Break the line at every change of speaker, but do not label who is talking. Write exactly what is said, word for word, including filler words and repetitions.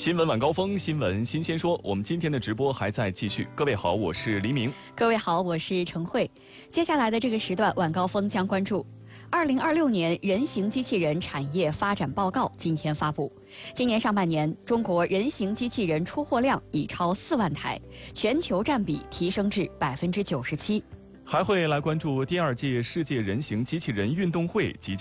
新闻晚高峰，新闻新鲜说。我们今天的直播还在继续。各位好，我是黎明。
各位好，我是程慧。接下来的这个时段，晚高峰将关注二零二六年人形机器人产业发展报告今天发布。今年上半年，中国人形机器人出货量已超四万台，全球占比提升至百分之九十七。
还会来关注第二届世界人形机器人运动会即